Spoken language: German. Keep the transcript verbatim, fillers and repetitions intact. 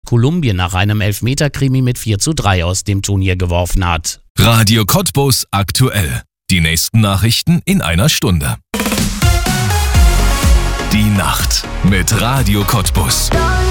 Kolumbien nach einem Elfmeter-Krimi mit vier zu drei aus dem Turnier geworfen hat. Radio Cottbus aktuell. Die nächsten Nachrichten in einer Stunde. Die Nacht mit Radio Cottbus.